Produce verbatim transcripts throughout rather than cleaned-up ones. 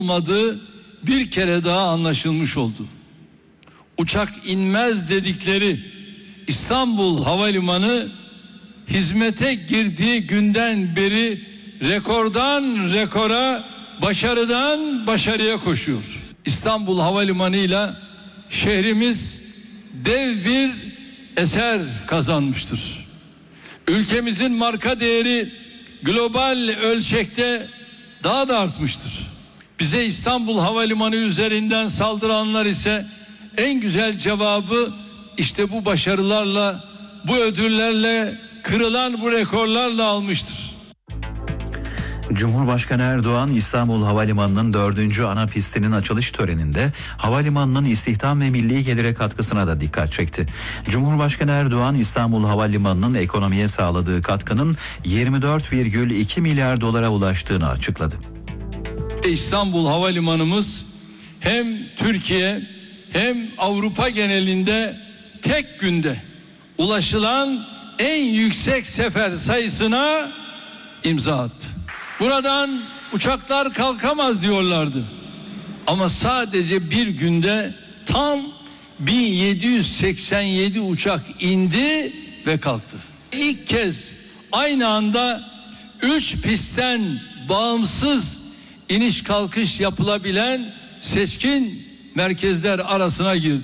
olmadığı bir kere daha anlaşılmış oldu. Uçak inmez dedikleri İstanbul Havalimanı hizmete girdiği günden beri rekordan rekora, başarıdan başarıya koşuyor. İstanbul Havalimanı'yla şehrimiz dev bir eser kazanmıştır. Ülkemizin marka değeri global ölçekte daha da artmıştır. Bize İstanbul Havalimanı üzerinden saldıranlar ise en güzel cevabı işte bu başarılarla, bu ödüllerle, kırılan bu rekorlarla almıştır. Cumhurbaşkanı Erdoğan İstanbul Havalimanı'nın dördüncü ana pistinin açılış töreninde havalimanının istihdam ve milli gelire katkısına da dikkat çekti. Cumhurbaşkanı Erdoğan İstanbul Havalimanı'nın ekonomiye sağladığı katkının yirmi dört virgül iki milyar dolara ulaştığını açıkladı. İstanbul Havalimanımız hem Türkiye hem Avrupa genelinde tek günde ulaşılan en yüksek sefer sayısına imza attı. Buradan uçaklar kalkamaz diyorlardı. Ama sadece bir günde tam bin yedi yüz seksen yedi uçak indi ve kalktı. İlk kez aynı anda üç pistten bağımsız iniş kalkış yapılabilen seçkin merkezler arasına girdi.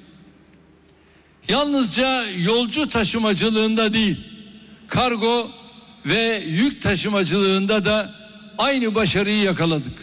Yalnızca yolcu taşımacılığında değil, kargo ve yük taşımacılığında da aynı başarıyı yakaladık.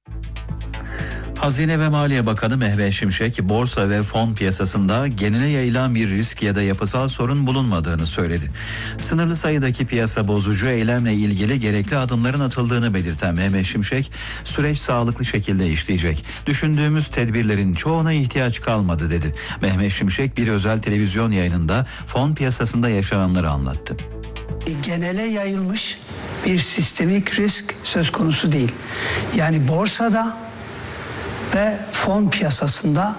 Hazine ve Maliye Bakanı Mehmet Şimşek, borsa ve fon piyasasında genele yayılan bir risk ya da yapısal sorun bulunmadığını söyledi. Sınırlı sayıdaki piyasa bozucu eylemle ilgili gerekli adımların atıldığını belirten Mehmet Şimşek, süreç sağlıklı şekilde işleyecek. Düşündüğümüz tedbirlerin çoğuna ihtiyaç kalmadı dedi. Mehmet Şimşek bir özel televizyon yayınında fon piyasasında yaşananları anlattı. Genele yayılmış bir sistemik risk söz konusu değil. Yani borsada ve fon piyasasında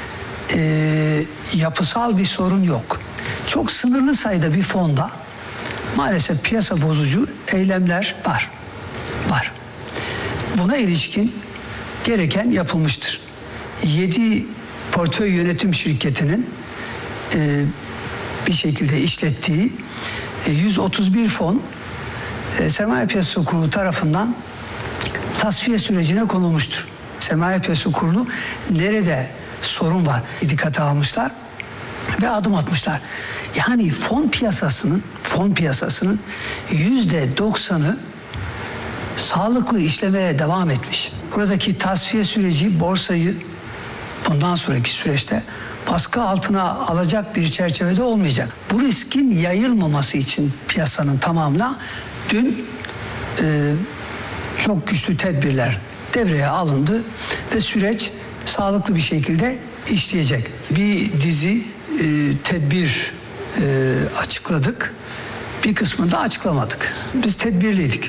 e, yapısal bir sorun yok. Çok sınırlı sayıda bir fonda maalesef piyasa bozucu eylemler var. Var. Buna ilişkin gereken yapılmıştır. yedi portföy yönetim şirketinin e, bir şekilde işlettiği e, yüz otuz bir fon e, Sermaye Piyasası Kurulu tarafından tasfiye sürecine konulmuştur. Sermaye Piyasası Kurulu nerede sorun var dikkate almışlar ve adım atmışlar. Yani fon piyasasının fon piyasasının yüzde doksanı sağlıklı işlemeye devam etmiş. Buradaki tasfiye süreci borsayı bundan sonraki süreçte baskı altına alacak bir çerçevede olmayacak. Bu riskin yayılmaması için piyasanın tamamına dün e, çok güçlü tedbirler devreye alındı ve süreç sağlıklı bir şekilde işleyecek. Bir dizi e, tedbir e, açıkladık. Bir kısmını da açıklamadık. Biz tedbirliydik.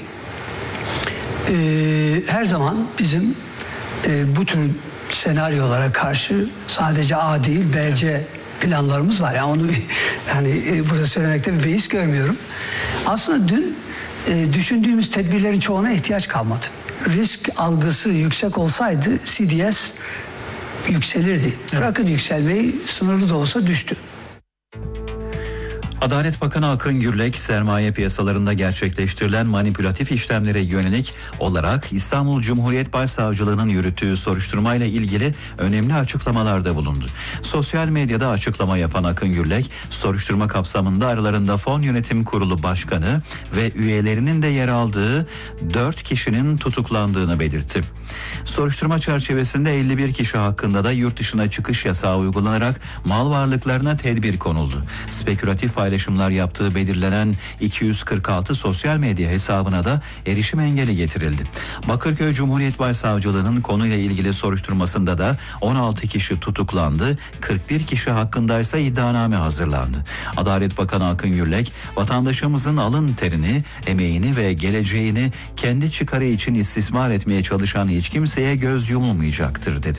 E, her zaman bizim e, bu tür senaryolara karşı sadece A değil B, C planlarımız var. Yani onu yani e, burada söylemekte bir beis görmüyorum. Aslında dün e, düşündüğümüz tedbirlerin çoğuna ihtiyaç kalmadı. Risk algısı yüksek olsaydı C D S yükselirdi. Evet. Bırakın yükselmeyi, sınırlı da olsa düştü. Adalet Bakanı Akın Gürlek, sermaye piyasalarında gerçekleştirilen manipülatif işlemlere yönelik olarak İstanbul Cumhuriyet Başsavcılığı'nın yürüttüğü soruşturmayla ilgili önemli açıklamalarda bulundu. Sosyal medyada açıklama yapan Akın Gürlek, soruşturma kapsamında aralarında Fon Yönetim Kurulu Başkanı ve üyelerinin de yer aldığı dört kişinin tutuklandığını belirtti. Soruşturma çerçevesinde elli bir kişi hakkında da yurt dışına çıkış yasağı uygulanarak mal varlıklarına tedbir konuldu. Spekülatif paylaşımlar yaptığı belirlenen iki yüz kırk altı sosyal medya hesabına da erişim engeli getirildi. Bakırköy Cumhuriyet Başsavcılığı'nın konuyla ilgili soruşturmasında da on altı kişi tutuklandı, kırk bir kişi hakkındaysa iddianame hazırlandı. Adalet Bakanı Akın Gürlek, vatandaşımızın alın terini, emeğini ve geleceğini kendi çıkarı için istismar etmeye çalışan hiç kimseye göz yumulmayacaktır dedi.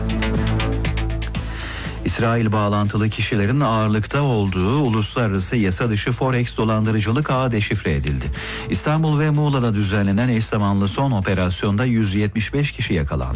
İsrail bağlantılı kişilerin ağırlıkta olduğu uluslararası yasa dışı Forex dolandırıcılık ağı deşifre edildi. İstanbul ve Muğla'da düzenlenen eş zamanlı son operasyonda yüz yetmiş beş kişi yakalandı.